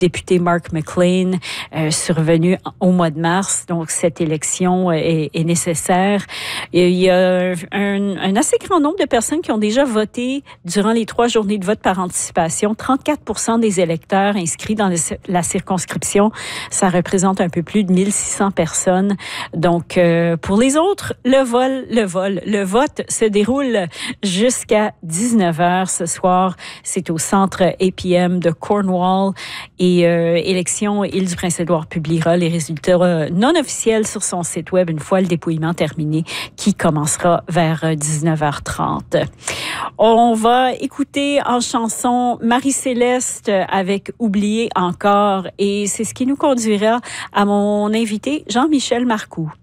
député Mark McLean, survenu au mois de mars. Donc, cette élection est nécessaire. Il y a un assez grand nombre de personnes qui ont déjà voté durant les 3 journées de vote par anticipation. 34% des électeurs inscrits dans la circonscription. Ça représente un peu plus de 1600 personnes. Donc, pour les autres, le vote se déroule jusqu'à 19h ce soir. C'est au centre APM de Cornwall. Et Élections Île-du-Prince-Édouard publiera les résultats non officiels sur son site web une fois le dépouillement terminé, qui commencera vers 19h30. On va écouter en chanson Marie-Céleste avec Oublier encore, et c'est ce qui nous conduira à mon invité Jean-Michel Marcoux.